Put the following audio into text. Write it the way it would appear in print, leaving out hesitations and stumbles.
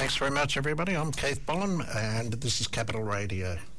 Thanks very much, everybody. I'm Keith Bollin, and this is Capital Radio.